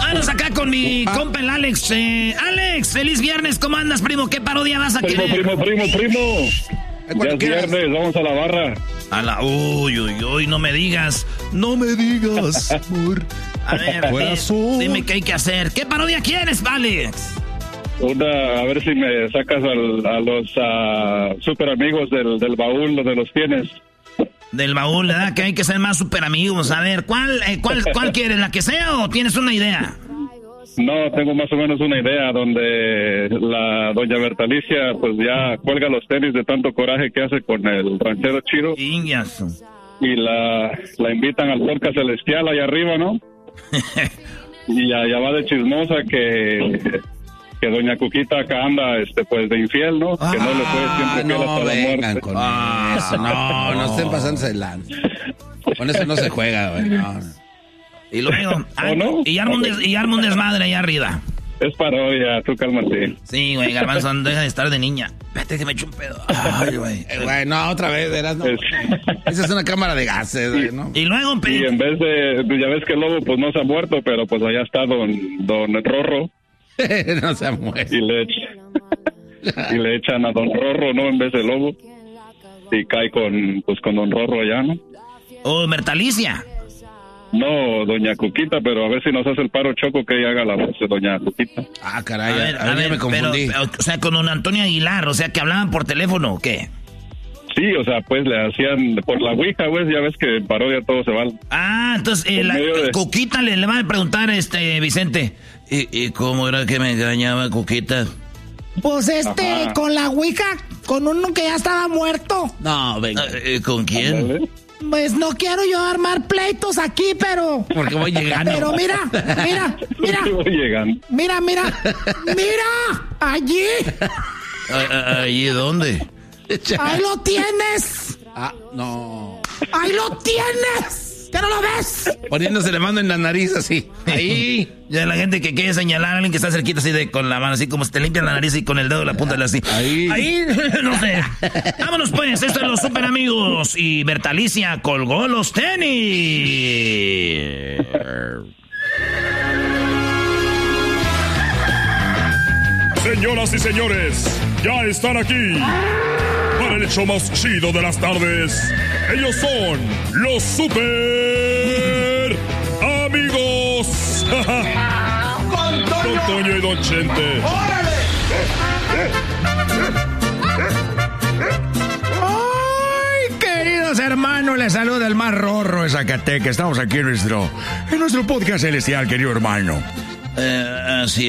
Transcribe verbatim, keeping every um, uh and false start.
Vámonos acá con mi compa el Alex. Eh, Alex, feliz viernes, ¿cómo andas, primo? ¿Qué parodia vas a primo, querer? Primo, primo, primo, primo. Ya es viernes, vamos a la barra. A la... Uy, uy, uy, no me digas. No me digas, amor. A ver, eh, dime qué hay que hacer. ¿Qué parodia quieres, Alex? Una, a ver si me sacas al, a los uh, super amigos del, del baúl, donde los tienes. Del baúl, ¿verdad? Que hay que ser más super amigos. A ver, ¿cuál, eh, cuál, cuál quieres? ¿La que sea o tienes una idea? No, tengo más o menos una idea donde la doña Bertalicia pues ya cuelga los tenis de tanto coraje que hace con el ranchero Chiro. Ingazo. Y la, la invitan al podcast celestial allá arriba, ¿no? Y allá va de chismosa que... que doña Cuquita acá anda, este, pues, de infiel, ¿no? Ah, que no le fue siempre fiel no hasta la muerte. Con ah, eso. No, no estén pasándose el lanza. Con eso no se juega, güey. No. Y luego, ah, no? y, arma un des, y arma un desmadre allá arriba. Es parodia, tú cálmate. Sí, güey, Garbanzo, deja de estar de niña. Vete que me echo un pedo. Ay, güey. Eh, güey, no, otra vez, verás, no. Es... Esa es una cámara de gases, güey, ¿no? Y luego... Y en vez de, ya ves que el lobo, pues, no se ha muerto, pero, pues, allá está don, don Rorro. No se ha muerto. Y le, echa, y le echan a don Rorro, ¿no? En vez de lobo. Y cae con, pues, con don Rorro allá, ¿no? ¿O oh, Bertalicia? No, doña Cuquita, pero a ver si nos hace el paro Choco que ella haga la voz de doña Cuquita. Ah, caray, a ver, a ver, a ver me confundí. Pero, o sea, con don Antonio Aguilar, o sea, que hablaban por teléfono, ¿o qué? Sí, o sea, pues le hacían por la ouija, güey, ya ves que en parodia todo se va. Ah, entonces, eh, la de... Cuquita le, le va a preguntar, este, Vicente, ¿y, y cómo era que me engañaba Cuquita? Pues este, Ajá. con la ouija, con uno que ya estaba muerto. No, venga. Eh, ¿Con quién? ¿Vale? Pues no quiero yo armar pleitos aquí, pero... Porque voy llegando. Pero mira, mira, mira. Voy llegando. Mira, mira, mira, allí. ¿Allí dónde? ¡Ahí lo tienes! Ah, no. ¡Ahí lo tienes! ¿Ya no lo ves? Poniéndose la mano en la nariz así. Ahí. Ya la gente que quiere señalar a alguien que está cerquita así de con la mano, así como se te limpia la nariz y con el dedo la punta así. Ahí. Ahí, no sé. Vámonos pues, esto es Los Super Amigos. Y Bertalicia colgó los tenis. Señoras y señores, ya están aquí para el show más chido de las tardes. Ellos son los Super Amigos. Con Toño, Con Toño y Don Chente. ¡Órale! ¡Ay, queridos hermanos! Les saluda el más rorro de Zacatecas. Estamos aquí en nuestro, en nuestro podcast celestial, querido hermano. Eh, así